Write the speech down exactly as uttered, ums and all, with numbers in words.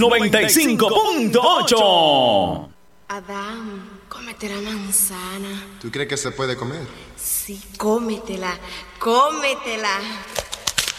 noventa y cinco punto ocho. Adán, cómete la manzana. ¿Tú crees que se puede comer? Sí, cómetela, cómetela.